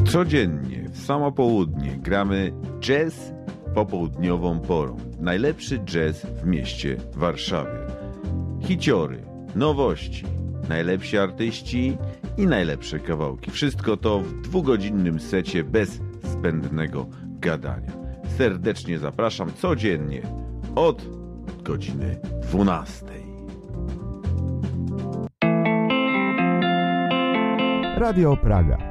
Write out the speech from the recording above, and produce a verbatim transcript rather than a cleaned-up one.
Codziennie w samo południe gramy jazz popołudniową porą. Najlepszy jazz w mieście Warszawie. Hiciory, nowości, najlepsi artyści i najlepsze kawałki. Wszystko to w dwugodzinnym secie bez zbędnego gadania. Serdecznie zapraszam codziennie od godziny dwunastej. Radio Praga.